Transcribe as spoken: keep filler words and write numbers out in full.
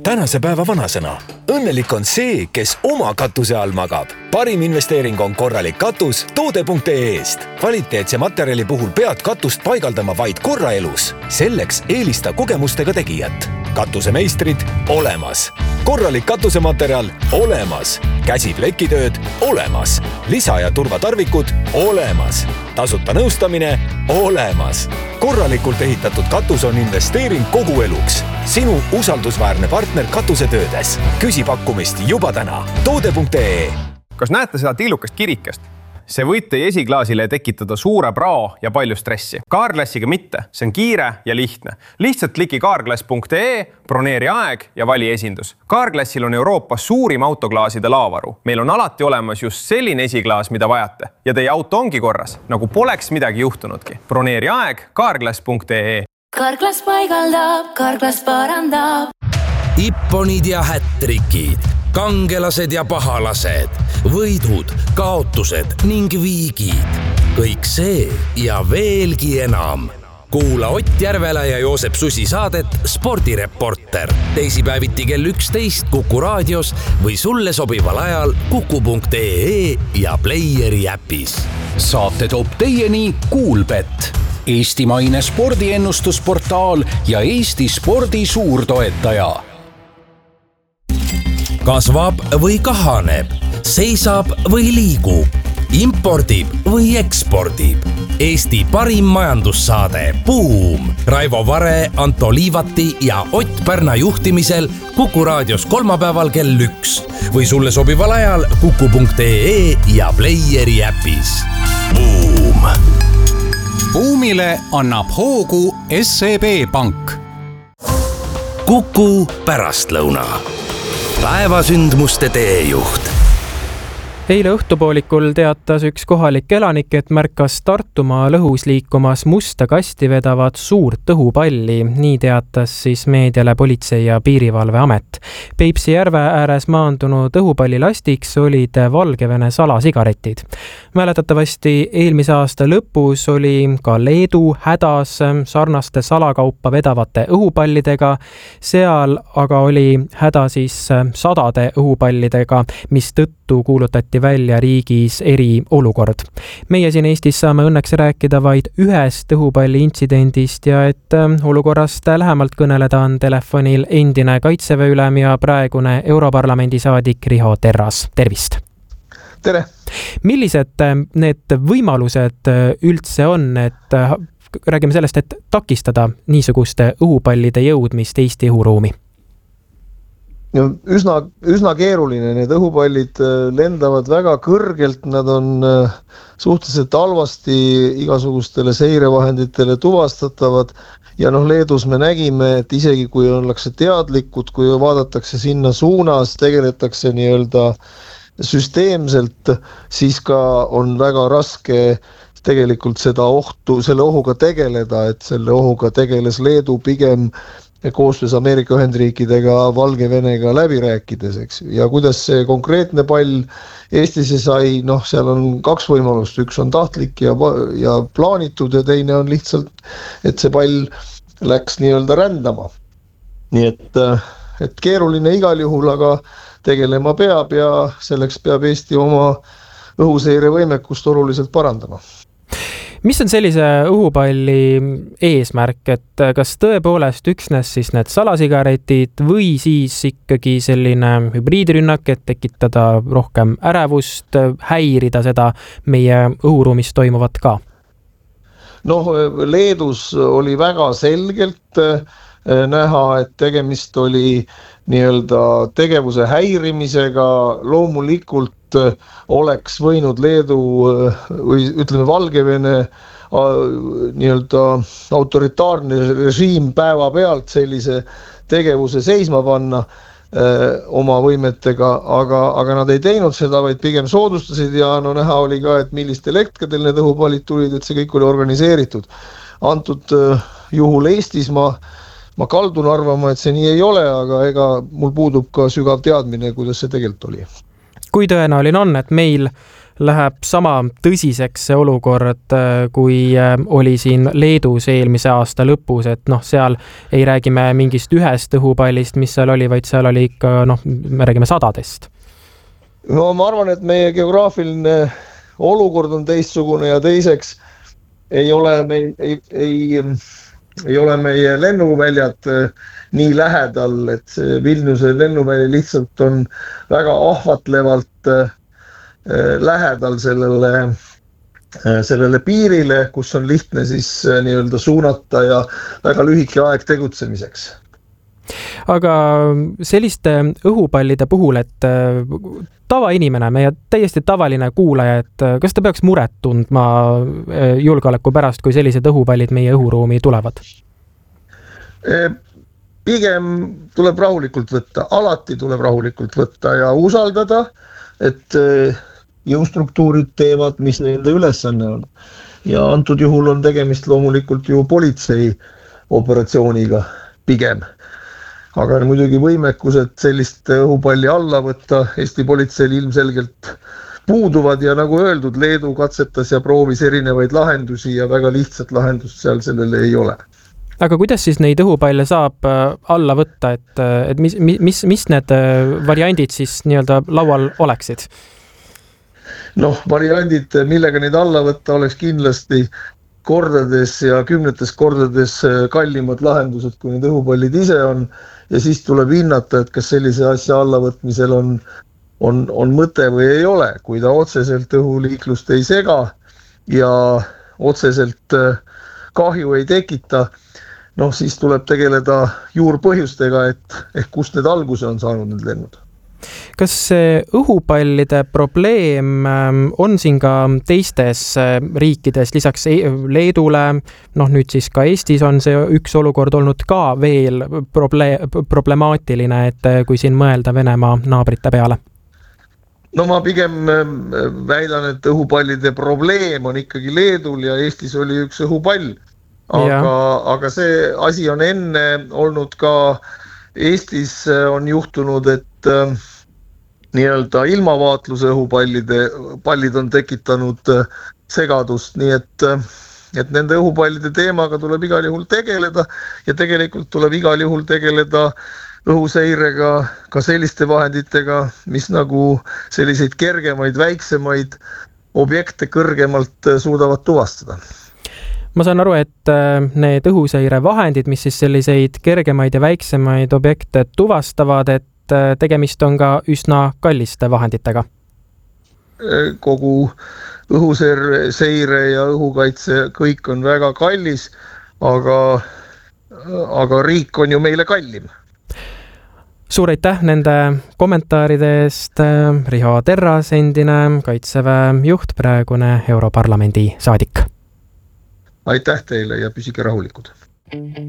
tänase päeva vanasõna. Õnnelik on see, kes oma katuse all magab. Parim investeering on korralik katus toode punkt ee eest. Kvaliteetse materjali puhul pead katust paigaldama vaid korra elus. Selleks eelista kogemustega tegijat. Katusemeistrid olemas. Korralik katusematerjal olemas. Käsiplekitööd olemas. Lisa- ja turvatarvikud olemas. Tasuta nõustamine olemas. Korralikult ehitatud katus on investeering kogu eluks. Sinu usaldusväärne partner katusetöödes. Küsi pakkumist juba täna. toode punkt ee. Kas näete seda tillukast kirikest? See võib teie esiklaasile tekitada suure prao ja palju stressi. Carglassiga mitte, see on kiire ja lihtne. Lihtsalt kliki carglass punkt ee, broneeri aeg ja vali esindus. Carglassil on Euroopas suurim autoklaaside laavaru. Meil on alati olemas just selline esiklaas, mida vajate. Ja teie auto ongi korras, nagu poleks midagi juhtunudki. Broneeri aeg carglass punkt ee. Carglass paigaldab, Carglass parandab. Ipponid ja hättrikid, kangelased ja pahalased, võidud, kaotused ning viigid. Kõik see ja veelgi enam. Kuula Ott Järvela ja Joosep Susi saadet Spordireporter. Teisipäeviti kell üksteist Kuku raadios või sulle sobival ajal kuku punkt ee ja Playeri äpis. Saate toob teieni Kuulbet, eestimaine spordiennustusportaal ja Eesti spordi suurtoetaja. Kasvab või kahaneb, seisab või liigub, impordib või ekspordib. Eesti parim majandussaade Buum. Raivo Vare, Anto Liivati ja Ott Pärna juhtimisel Kuku raadios kolmapäeval kell üks või sulle sobival ajal kuku punkt ee ja Playeri äpis. Buum. Buumile annab hoogu S E B Pank. Kuku pärastlõuna. Päevasündmuste teejuht. Eile õhtupoolikul teatas üks kohalik elanik, et märkas Tartumaa lõhus liikumas musta kasti vedavat suurt õhupalli. Nii teatas siis meediale Politsei- ja Piirivalveamet. Peipsi järve ääres maandunud õhupallilastiks olid Valgevene salasigaretid. Mäletatavasti eelmise aasta lõpus oli ka Leedu hädas sarnaste salakaupa vedavate õhupallidega. Seal aga oli häda siis sadade õhupallidega, mis tõttu kuulutati välja riigis eriolukord. Meie siin Eestis saame õnneks rääkida vaid ühest õhupalli intsidendist ja et olukorrast lähemalt kõneleda on telefonil endine Kaitseväe ülem ja praegune Europarlamendi saadik Riho Terras. Tervist! Tere! Millised need võimalused üldse on, et räägime sellest, et takistada niisuguste õhupallide jõudmist Eesti õhuruumi? Ja üsna, üsna keeruline, need õhupallid lendavad väga kõrgelt, nad on suhteliselt halvasti igasugustele seirevahenditele tuvastatavad ja noh, Leedus me nägime, et isegi kui ollakse teadlikud, kui vaadatakse sinna suunas, tegeletakse nii-öelda süsteemselt, siis ka on väga raske tegelikult seda ohtu, selle ohuga tegeleda, et selle ohuga tegeles Leedu pigem koostöös Ameerika Ühendriikidega, Valgevenega läbi rääkides, eks. Ja kuidas see konkreetne pall Eestisse sai, noh, seal on kaks võimalust. Üks on tahtlik ja, ja plaanitud ja teine on lihtsalt, et see pall läks nii-öelda rändama. Nii et, et keeruline igal juhul, aga tegelema peab ja selleks peab Eesti oma õhuseire võimekust oluliselt parandama. Mis on sellise õhupalli eesmärk, et kas tõepoolest üksnes siis need salasigaretid või siis ikkagi selline hübriidrünnak, et tekitada rohkem ärevust, häirida seda meie õhuruumis toimuvat ka? Noh, Leedus oli väga selgelt näha, et tegemist oli nii-öelda tegevuse häirimisega. Loomulikult oleks võinud Leedu või ütleme Valgevene nii-öelda autoritaarne režiim päeva pealt sellise tegevuse seisma panna oma võimetega, aga, aga nad ei teinud seda, vaid pigem soodustasid ja no näha oli ka, et millistel hetkedel need õhupallid tulid, et see kõik oli organiseeritud. Antud juhul Eestis ma Ma kaldun arvama, et see nii ei ole, aga ega mul puudub ka sügav teadmine, kuidas see tegelikult oli. Kui tõenäoline on, et meil läheb sama tõsiseks see olukord, kui oli siin Leedus eelmise aasta lõpus, et noh, seal ei räägime mingist ühest õhupallist, mis seal oli, vaid seal oli ikka, noh, me räägime sadadest. No ma arvan, et meie geograafiline olukord on teistsugune ja teiseks ei ole, me, ei, ei, ei ole meie lennuväljad nii lähedal, et see Vilniuse lennuväli lihtsalt on väga ahvatlevalt lähedal sellele, sellele piirile, kus on lihtne siis nii-öelda suunata ja väga lühike aeg tegutsemiseks. Aga selliste õhupallide puhul, et tavainimene, meie täiesti tavaline kuulaja, et kas ta peaks muret tundma julgeoleku pärast, kui sellised õhupallid meie õhuruumi tulevad? Pigem tuleb rahulikult võtta, alati tuleb rahulikult võtta ja usaldada, et jõustruktuurid teevad, mis nende ülesanne on. Ja antud juhul on tegemist loomulikult ju politsei operatsiooniga pigem. Aga muidugi võimekused sellist õhupalli alla võtta Eesti politseil ilmselgelt puuduvad ja nagu öeldud, Leedu katsetas ja proovis erinevaid lahendusi ja väga lihtsat lahendust seal sellele ei ole. Aga kuidas siis neid õhupalle saab alla võtta, et, et mis, mis, mis need variandid siis nii-öelda laual oleksid? Noh, variandid, millega neid alla võtta, oleks kindlasti kordades ja kümnetes kordades kallimad lahendused, kui need õhupallid ise on. Ja siis tuleb hinnata, et kas sellise asja allavõtmisel on, on, on mõte või ei ole. Kui ta otseselt õhuliiklust ei sega ja otseselt kahju ei tekita, noh, siis tuleb tegeleda juurpõhjustega, et ehk kust need alguse on saanud need lennud. Kas see õhupallide probleem on siin ka teistes riikides, lisaks Leedule, noh nüüd siis ka Eestis on see üks olukord olnud ka veel proble- problemaatiline, et kui siin mõelda Venemaa naabrite peale? No ma pigem väidan, et õhupallide probleem on ikkagi Leedul ja Eestis oli üks õhupall. Aga, aga see asi on enne olnud ka Eestis on juhtunud, et äh, nii-öelda ilmavaatluse õhupallide pallid on tekitanud äh, segadust, nii et, äh, et nende õhupallide teemaga tuleb igal juhul tegeleda ja tegelikult tuleb igal juhul tegeleda õhuseirega ka selliste vahenditega, mis nagu selliseid kergemaid, väiksemaid objekte kõrgemalt suudavad tuvastada. Ma saan aru, et need õhuseire vahendid, mis siis selliseid kergemaid ja väiksemaid objekte tuvastavad, et tegemist on ka üsna kalliste vahenditega. Kogu õhuseire ja õhukaitse kõik on väga kallis, aga, aga riik on ju meile kallim. Suur aitäh nende kommentaaride eest. Riho Terras, endine Kaitseväe juht, praegune Europarlamendi saadik. Aitäh teile ja püsige rahulikud.